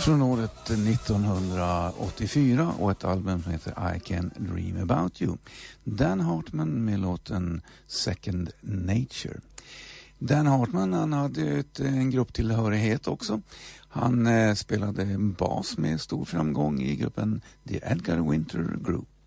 Från året 1984 och ett album som heter I Can Dream About You. Dan Hartman med låten Second Nature. Dan Hartman, han hade en grupptillhörighet också. Han spelade bas med stor framgång i gruppen The Edgar Winter Group.